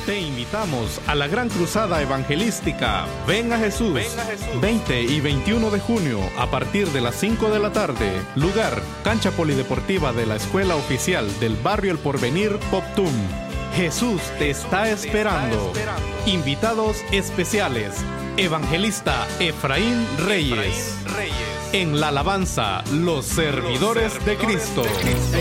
Te invitamos a la gran cruzada evangelística Ven a Jesús, 20 y 21 de junio a partir de las 5 de la tarde. Lugar, cancha polideportiva de la Escuela Oficial del Barrio El Porvenir, Poptum. Jesús te está esperando. Invitados especiales, evangelista Efraín Reyes. En la alabanza, los servidores de Cristo.